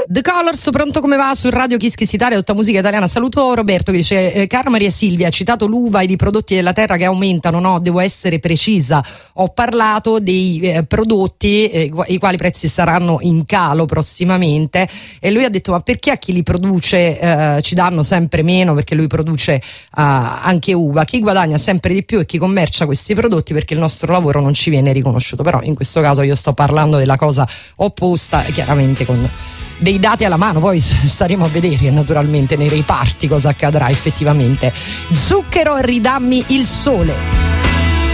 The Colors, pronto come va su Radio Kiss Kiss Italia, tutta musica italiana. Saluto Roberto che dice: cara Maria Silvia, ha citato l'uva e i prodotti della terra che aumentano. No, devo essere precisa, ho parlato dei prodotti i quali prezzi saranno in calo prossimamente, e lui ha detto: ma perché a chi li produce ci danno sempre meno? Perché lui produce anche uva, chi guadagna sempre di più e chi commercia questi prodotti, perché il nostro lavoro non ci viene riconosciuto. Però in questo caso io sto parlando della cosa opposta, chiaramente con dei dati alla mano, poi staremo a vedere naturalmente nei reparti cosa accadrà effettivamente. Zucchero, ridammi il sole.